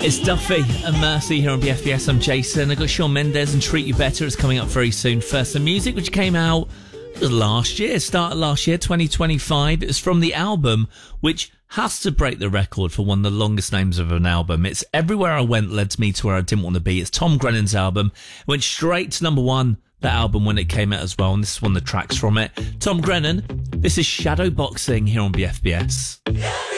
It's Duffy and Mercy here on BFBS. I'm Jason. I got Shawn Mendes and Treat You Better. It's coming up very soon. First, some music which came out last year, started last year, 2025. It was from the album which has to break the record for one of the longest names of an album. It's Everywhere I Went Led Me to Where I Didn't Want to Be. It's Tom Grennan's album. It went straight to number one, that album, when it came out as well, and this is one of the tracks from it. Tom Grennan, this is Shadow Boxing here on BFBS.